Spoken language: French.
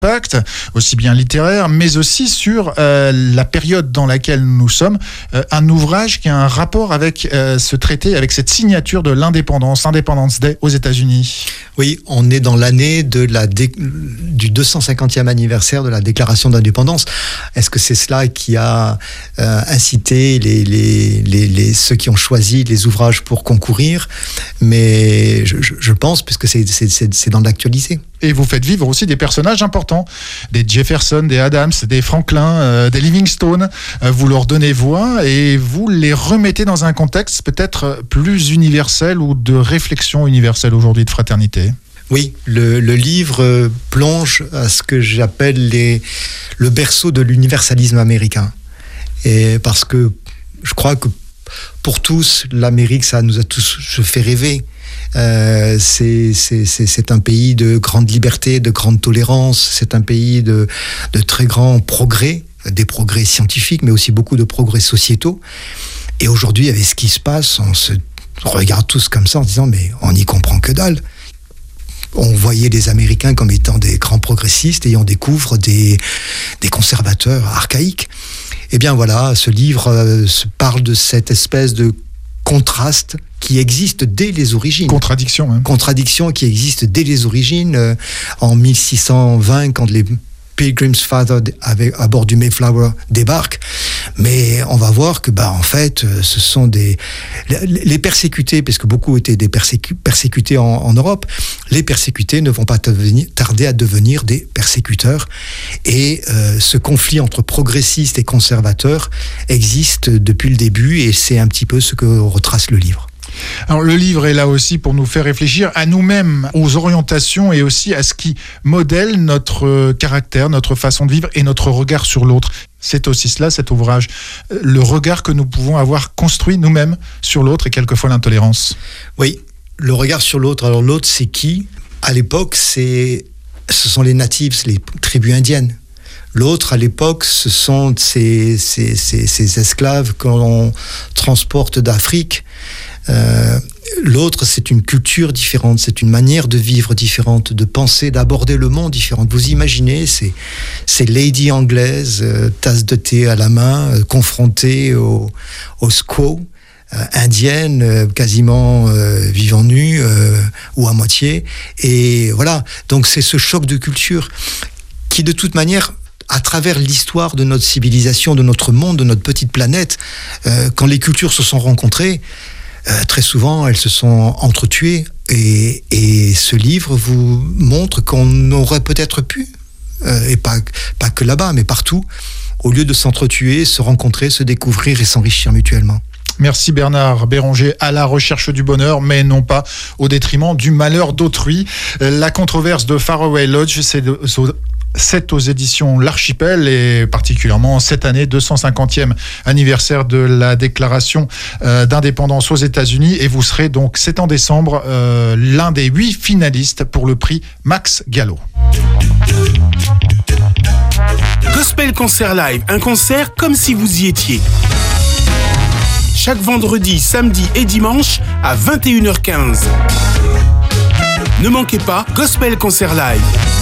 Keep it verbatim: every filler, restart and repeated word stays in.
impact, aussi bien littéraire, mais aussi sur euh, la période dans laquelle nous sommes. Euh, un ouvrage qui a un rapport avec euh, ce traité, avec cette signature de l'indépendance, Independence Day aux États-Unis. Oui, on est dans l'année de la dé... du deux cent cinquantième anniversaire de la Déclaration d'indépendance. Est-ce que c'est cela qui a euh, incité les, les, les, les, ceux qui ont choisi les ouvrages pour concourir? Mais je, je, je pense, puisque c'est, c'est, c'est, c'est dans l'actualité. Et vous faites vivre aussi des personnages importants, des Jefferson, des Adams, des Franklin, euh, des Livingstone. Euh, vous leur donnez voix et vous les remettez dans un contexte peut-être plus universel ou de réflexion universelle aujourd'hui, de fraternité. Oui, le, le livre plonge à ce que j'appelle les, le berceau de l'universalisme américain. Et parce que je crois que pour tous, l'Amérique, ça nous a tous fait rêver. Euh, c'est, c'est, c'est, c'est un pays de grande liberté, de grande tolérance, c'est un pays de, de très grands progrès, des progrès scientifiques, mais aussi beaucoup de progrès sociétaux. Et aujourd'hui, avec ce qui se passe, on se regarde tous comme ça en disant, mais on n'y comprend que dalle. On voyait les Américains comme étant des grands progressistes et on découvre des, des conservateurs archaïques. Eh bien voilà, ce livre euh, parle de cette espèce de contraste qui existe dès les origines. Contradiction. Hein. Contradiction qui existe dès les origines. Euh, en mille six cent vingt, quand les Pilgrim's Father avec, à bord du Mayflower débarquent. Mais on va voir que, bah, en fait, ce sont des... Les persécutés, puisque beaucoup étaient des persécu, persécutés en, en Europe, les persécutés ne vont pas devenir, tarder à devenir des persécuteurs. Et euh, ce conflit entre progressistes et conservateurs existe depuis le début et c'est un petit peu ce que retrace le livre. Alors le livre est là aussi pour nous faire réfléchir à nous-mêmes, aux orientations et aussi à ce qui modèle notre caractère, notre façon de vivre et notre regard sur l'autre. C'est aussi cela, cet ouvrage, le regard que nous pouvons avoir construit nous-mêmes sur l'autre et quelquefois l'intolérance. Oui, le regard sur l'autre. Alors l'autre, c'est qui ? À l'époque, c'est, ce sont les natives, les tribus indiennes. L'autre, à l'époque, ce sont ces, ces, ces, ces esclaves que l'on transporte d'Afrique. Euh, l'autre, c'est une culture différente, c'est une manière de vivre différente, de penser, d'aborder le monde différente. Vous imaginez ces, ces ladies anglaises, euh, tasse de thé à la main, euh, confrontées au, au squaw, euh, indiennes, euh, quasiment euh, vivant nues euh, ou à moitié. Et voilà, donc c'est ce choc de culture qui, de toute manière, à travers l'histoire de notre civilisation, de notre monde, de notre petite planète, euh, quand les cultures se sont rencontrées, Euh, très souvent, elles se sont entretuées et, et ce livre vous montre qu'on aurait peut-être pu, euh, et pas, pas que là-bas, mais partout, au lieu de s'entretuer, se rencontrer, se découvrir et s'enrichir mutuellement. Merci Bernard Béranger, à la recherche du bonheur, mais non pas au détriment du malheur d'autrui. La controverse de Faraway Lodge, c'est de... C'est aux éditions L'Archipel et particulièrement cette année, deux cent cinquantième anniversaire de la déclaration euh, d'indépendance aux États-Unis. Et vous serez donc, c'est en décembre, euh, l'un des huit finalistes pour le prix Max Gallo. Gospel Concert Live, un concert comme si vous y étiez. Chaque vendredi, samedi et dimanche à vingt et une heures quinze. Ne manquez pas Gospel Concert Live.